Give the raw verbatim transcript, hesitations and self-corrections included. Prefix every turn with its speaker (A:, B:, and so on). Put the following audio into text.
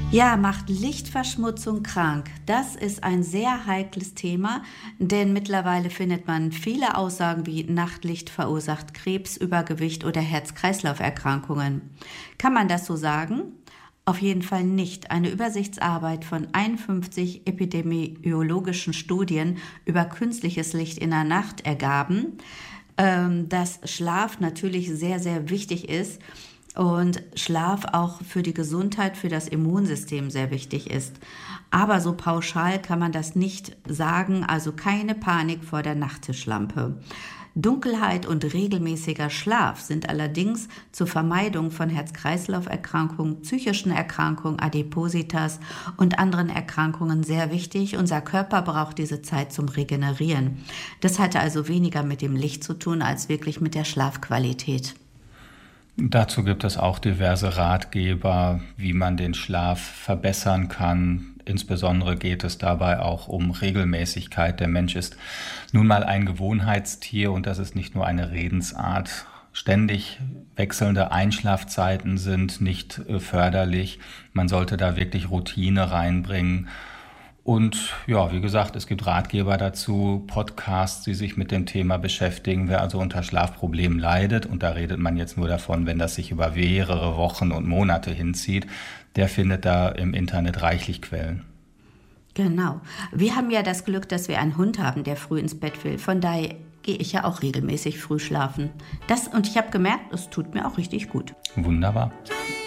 A: Ja, macht Lichtverschmutzung krank? Das ist ein sehr heikles Thema, denn mittlerweile findet man viele Aussagen wie Nachtlicht verursacht Krebs, Übergewicht oder Herz-Kreislauf-Erkrankungen. Kann man das so sagen? Auf jeden Fall nicht. Eine Übersichtsarbeit von einundfünfzig epidemiologischen Studien über künstliches Licht in der Nacht ergaben, ähm, dass Schlaf natürlich sehr, sehr wichtig ist und Schlaf auch für die Gesundheit, für das Immunsystem sehr wichtig ist. Aber so pauschal kann man das nicht sagen, also keine Panik vor der Nachttischlampe. Dunkelheit und regelmäßiger Schlaf sind allerdings zur Vermeidung von Herz-Kreislauf-Erkrankungen, psychischen Erkrankungen, Adipositas und anderen Erkrankungen sehr wichtig. Unser Körper braucht diese Zeit zum Regenerieren. Das hatte also weniger mit dem Licht zu tun als wirklich mit der Schlafqualität.
B: Dazu gibt es auch diverse Ratgeber, wie man den Schlaf verbessern kann. Insbesondere geht es dabei auch um Regelmäßigkeit. Der Mensch ist nun mal ein Gewohnheitstier und das ist nicht nur eine Redensart. Ständig wechselnde Einschlafzeiten sind nicht förderlich. Man sollte da wirklich Routine reinbringen. Und ja, wie gesagt, es gibt Ratgeber dazu, Podcasts, die sich mit dem Thema beschäftigen. Wer also unter Schlafproblemen leidet, und da redet man jetzt nur davon, wenn das sich über mehrere Wochen und Monate hinzieht, der findet da im Internet reichlich Quellen.
A: Genau. Wir haben ja das Glück, dass wir einen Hund haben, der früh ins Bett will. Von daher gehe ich ja auch regelmäßig früh schlafen. Das, und ich habe gemerkt, es tut mir auch richtig gut.
B: Wunderbar.